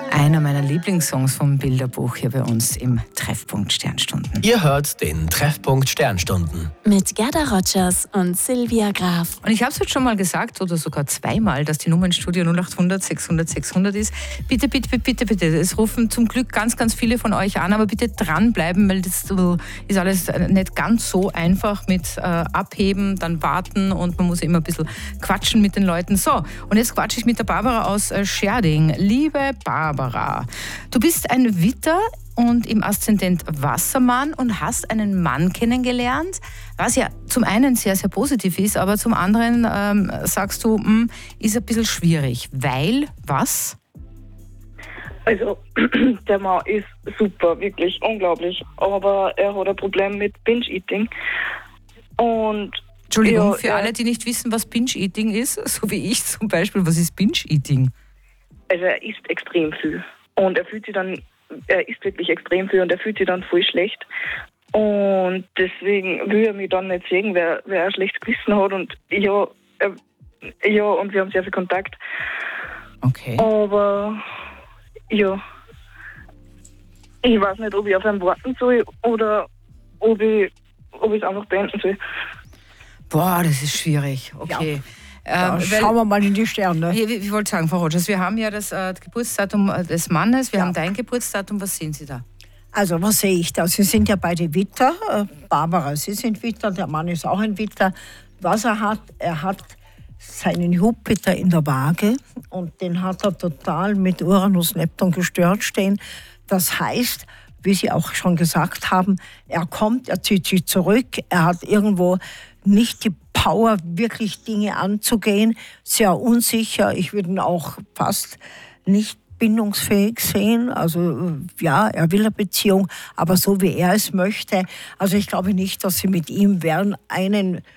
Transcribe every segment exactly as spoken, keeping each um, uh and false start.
Einer meiner Lieblingssongs vom Bilderbuch hier bei uns im Treffpunkt Sternstunden. Ihr hört den Treffpunkt Sternstunden. Mit Gerda Rogers und Silvia Graf. Und ich habe es jetzt schon mal gesagt, oder sogar zweimal, dass die Nummer ins Studio null acht hundert sechshundert sechshundert ist. Bitte, bitte, bitte, bitte, bitte. Es rufen zum Glück ganz, ganz viele von euch an, aber bitte dranbleiben, weil das ist alles nicht ganz so einfach mit äh, Abheben, dann warten und man muss immer ein bisschen quatschen mit den Leuten. So, und jetzt quatsche ich mit der Barbara aus äh, Scherding. Liebe Barbara, du bist ein Witter und im Aszendent Wassermann und hast einen Mann kennengelernt, was ja zum einen sehr, sehr positiv ist, aber zum anderen ähm, sagst du, mh, ist ein bisschen schwierig, weil was? Also, der Mann ist super, wirklich unglaublich, aber er hat ein Problem mit Binge-Eating. Und Entschuldigung, ja, für er, alle, die nicht wissen, was Binge-Eating ist, so wie ich zum Beispiel, was ist Binge-Eating? Also er isst extrem viel und er fühlt sich dann, er isst wirklich extrem viel und er fühlt sich dann voll schlecht. Und deswegen will er mich dann nicht sehen, wer, wer ein schlechtes Gewissen hat. Und ja, er, ja, und wir haben sehr viel Kontakt. Okay. Aber ja, ich weiß nicht, ob ich auf ihn warten soll oder ob ich ob ich es einfach beenden soll. Boah, das ist schwierig. Okay. Ja. Ähm, Ja, schauen wir mal in die Sterne. Ich, ich wollte sagen, Frau Rogers, wir haben ja das äh, Geburtsdatum des Mannes, wir Ja. haben dein Geburtsdatum. Was sehen Sie da? Also, was sehe ich da? Sie sind ja beide Witter. Äh, Barbara, Sie sind Witter, der Mann ist auch ein Witter. Was er hat, er hat seinen Jupiter in der Waage und den hat er total mit Uranus, Neptun gestört stehen. Das heißt, wie Sie auch schon gesagt haben, er kommt, er zieht sich zurück, er hat irgendwo nicht die Power, wirklich Dinge anzugehen, sehr unsicher. Ich würde ihn auch fast nicht bindungsfähig sehen. Also ja, er will eine Beziehung, aber so wie er es möchte. Also ich glaube nicht, dass Sie mit ihm werden einen äh,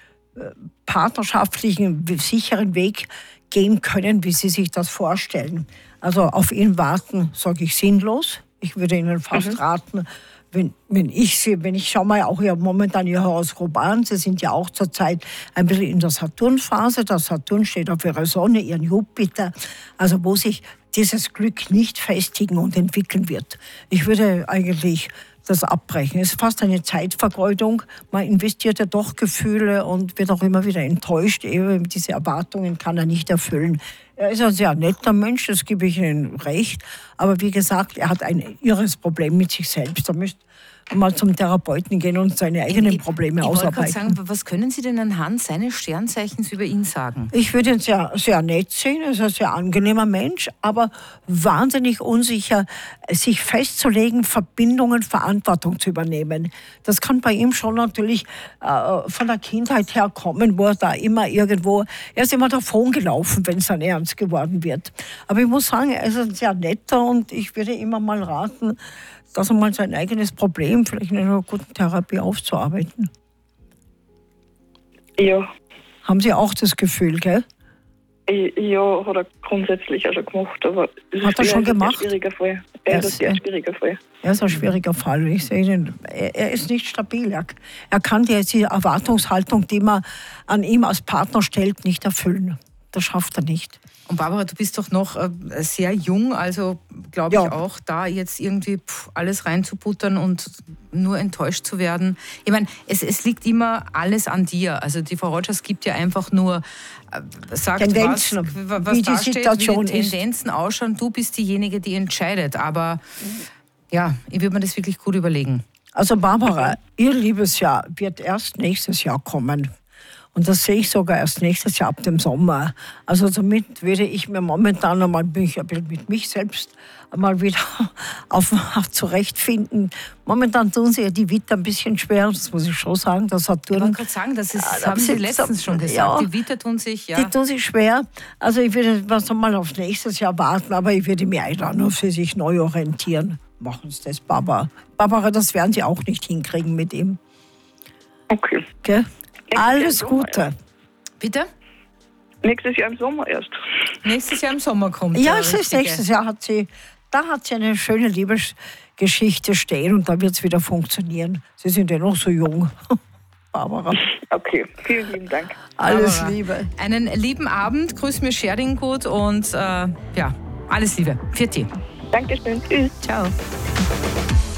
partnerschaftlichen, sicheren Weg gehen können, wie Sie sich das vorstellen. Also auf ihn warten, sage ich, sinnlos. Ich würde Ihnen fast mhm. raten, wenn, wenn ich sie, wenn ich schaue mal auch ja momentan Ihr Horoskop an, Sie sind ja auch zurzeit ein bisschen in der Saturnphase. Der Saturn steht auf Ihrer Sonne, Ihren Jupiter, also wo sich dieses Glück nicht festigen und entwickeln wird. Ich würde eigentlich das abbrechen. Es ist fast eine Zeitvergeudung. Man investiert ja doch Gefühle und wird auch immer wieder enttäuscht. Eben diese Erwartungen kann er nicht erfüllen. Er ist ein sehr netter Mensch, das gebe ich Ihnen recht. Aber wie gesagt, er hat ein irres Problem mit sich selbst. Er müsste mal zum Therapeuten gehen und seine eigenen Probleme ich, ich ausarbeiten. Ich wollte gerade sagen, was können Sie denn anhand seines Sternzeichens über ihn sagen? Ich würde ihn sehr, sehr nett sehen, er ist ein sehr angenehmer Mensch, aber wahnsinnig unsicher, sich festzulegen, Verbindungen, Verantwortung zu übernehmen. Das kann bei ihm schon natürlich äh, von der Kindheit her kommen, wo er da immer irgendwo, er ist immer davon gelaufen, wenn es dann ernst geworden wird. Aber ich muss sagen, er ist ein sehr netter und ich würde immer mal raten, dass er mal sein eigenes Problem vielleicht in einer guten Therapie aufzuarbeiten. Ja. Haben Sie auch das Gefühl, gell? Ja, hat er grundsätzlich auch schon gemacht. Aber es hat er schon gemacht? Ein schwieriger Fall. Er ist ein sehr schwieriger Fall. Er ist ein schwieriger Fall. Ich sehe ihn, er, er ist nicht stabil. Er, er kann die, die Erwartungshaltung, die man an ihm als Partner stellt, nicht erfüllen. Das schafft er nicht. Und Barbara, du bist doch noch äh, sehr jung, also glaube ich ja. auch, da jetzt irgendwie pff, alles reinzubuttern und nur enttäuscht zu werden. Ich meine, es, es liegt immer alles an dir. Also die Frau Rogers gibt ja einfach nur, äh, sagt, Tendenzen, was, was wie da die steht, Situation wie die Tendenzen ist. ausschauen. Du bist diejenige, die entscheidet. Aber ja, ich würde mir das wirklich gut überlegen. Also Barbara, Ihr Liebesjahr wird erst nächstes Jahr kommen. Und das sehe ich sogar erst nächstes Jahr ab dem Sommer. Also somit würde ich mir momentan einmal mich, mit mich selbst einmal wieder auf, auf zurechtfinden. Momentan tun sie ja die Vita ein bisschen schwer, das muss ich schon sagen. Das Saturn, ich wollte gerade sagen, das, ist, das ja, haben Sie letztens schon gesagt. Ja, die Vita tun sich, ja. Die tun sich schwer. Also ich würde was einmal aufs nächstes Jahr warten, aber ich würde mich einladen und für sich neu orientieren. Machen Sie das, Barbara. Barbara, das werden Sie auch nicht hinkriegen mit ihm. Okay. Okay? Alles Gute. Bitte? Nächstes Jahr im Sommer erst. Nächstes Jahr im Sommer kommt. Ja, es ist nächstes Jahr hat sie, da hat sie eine schöne Liebesgeschichte stehen und da wird es wieder funktionieren. Sie sind ja noch so jung, Barbara. Okay, vielen lieben Dank. Alles Barbara, Liebe. Einen lieben Abend, grüß mir Scherding gut und äh, ja, alles Liebe. Vierte. Dankeschön. Tschüss. Ciao.